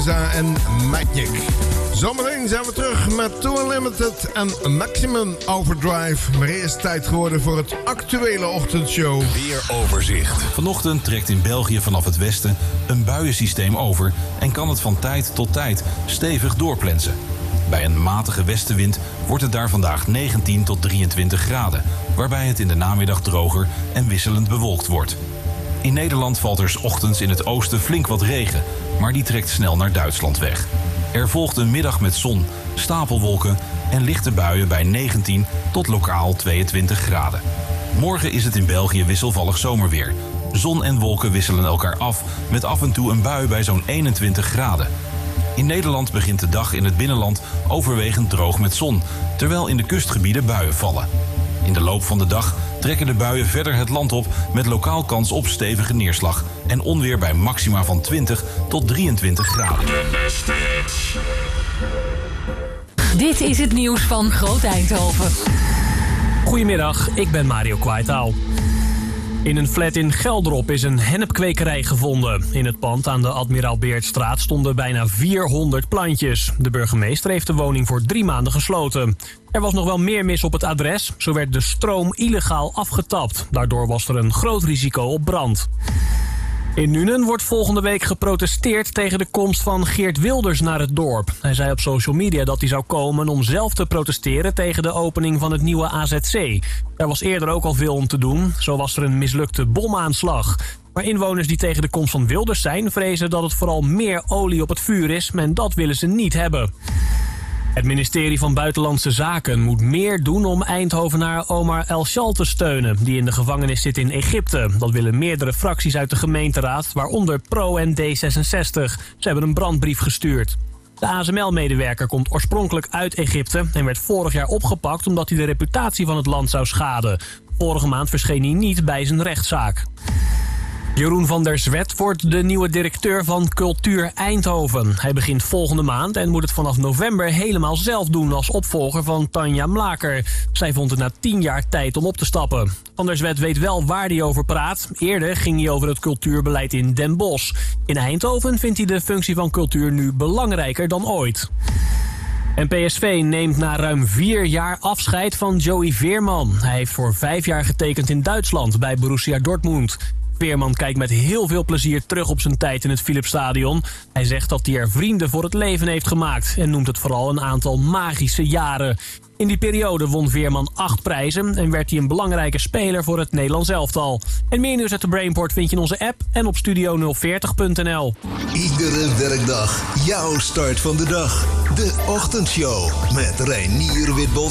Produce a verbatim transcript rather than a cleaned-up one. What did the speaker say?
En Magic. Zometeen zijn we terug met Too Unlimited en Maximum Overdrive. Maar eerst tijd geworden voor het actuele ochtendshow. Weeroverzicht. Vanochtend trekt in België vanaf het westen een buiensysteem over en kan het van tijd tot tijd stevig doorplensen. Bij een matige westenwind wordt het daar vandaag negentien tot drieëntwintig graden, waarbij het in de namiddag droger en wisselend bewolkt wordt. In Nederland valt er 's ochtends in het oosten flink wat regen, maar die trekt snel naar Duitsland weg. Er volgt een middag met zon, stapelwolken en lichte buien bij negentien tot lokaal tweeëntwintig graden. Morgen is het in België wisselvallig zomerweer. Zon en wolken wisselen elkaar af met af en toe een bui bij zo'n eenentwintig graden. In Nederland begint de dag in het binnenland overwegend droog met zon, terwijl in de kustgebieden buien vallen. In de loop van de dag trekken de buien verder het land op met lokaal kans op stevige neerslag en onweer bij maxima van twintig tot drieëntwintig graden. Dit is het nieuws van Groot Eindhoven. Goedemiddag, ik ben Mario Kwaitaal. In een flat in Geldrop is een hennepkwekerij gevonden. In het pand aan de Admiraal Beertstraat stonden bijna vierhonderd plantjes. De burgemeester heeft de woning voor drie maanden gesloten. Er was nog wel meer mis op het adres. Zo werd de stroom illegaal afgetapt. Daardoor was er een groot risico op brand. In Nuenen wordt volgende week geprotesteerd tegen de komst van Geert Wilders naar het dorp. Hij zei op social media dat hij zou komen om zelf te protesteren tegen de opening van het nieuwe A Z C. Er was eerder ook al veel om te doen. Zo was er een mislukte bomaanslag. Maar inwoners die tegen de komst van Wilders zijn vrezen dat het vooral meer olie op het vuur is en dat willen ze niet hebben. Het ministerie van Buitenlandse Zaken moet meer doen om Eindhovenaar Omar El-Shal te steunen, die in de gevangenis zit in Egypte. Dat willen meerdere fracties uit de gemeenteraad, waaronder Pro en D zesenzestig. Ze hebben een brandbrief gestuurd. De A S M L-medewerker komt oorspronkelijk uit Egypte en werd vorig jaar opgepakt omdat hij de reputatie van het land zou schaden. Vorige maand verscheen hij niet bij zijn rechtszaak. Jeroen van der Zwet wordt de nieuwe directeur van Cultuur Eindhoven. Hij begint volgende maand en moet het vanaf november helemaal zelf doen als opvolger van Tanja Mlaker. Zij vond het na tien jaar tijd om op te stappen. Van der Zwet weet wel waar hij over praat. Eerder ging hij over het cultuurbeleid in Den Bosch. In Eindhoven vindt hij de functie van cultuur nu belangrijker dan ooit. En P S V neemt na ruim vier jaar afscheid van Joey Veerman. Hij heeft voor vijf jaar getekend in Duitsland bij Borussia Dortmund. Veerman kijkt met heel veel plezier terug op zijn tijd in het Philipsstadion. Hij zegt dat hij er vrienden voor het leven heeft gemaakt en noemt het vooral een aantal magische jaren. In die periode won Veerman acht prijzen en werd hij een belangrijke speler voor het Nederlands elftal. En meer nieuws uit de Brainport vind je in onze app en op studio nul veertig punt n l. Iedere werkdag jouw start van de dag. De Ochtendshow met Reinier Witbold.